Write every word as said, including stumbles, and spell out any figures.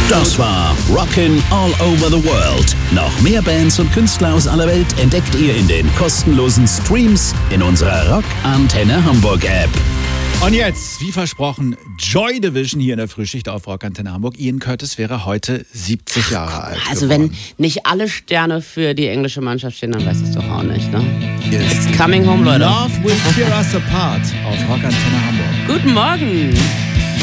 Das war Rockin' All Over the World. Noch mehr Bands und Künstler aus aller Welt entdeckt ihr in den kostenlosen Streams in unserer Rock Antenne Hamburg App. Und jetzt, wie versprochen, Joy Division hier in der Frühschicht auf Rock Antenne Hamburg. Ian Curtis wäre heute siebzig Jahre alt. Also geworden. wenn nicht alle Sterne für die englische Mannschaft stehen, dann weiß ich es doch auch nicht, ne? Yes. It's coming home, Leute. Love will tear us apart auf Rock Antenne Hamburg. Guten Morgen.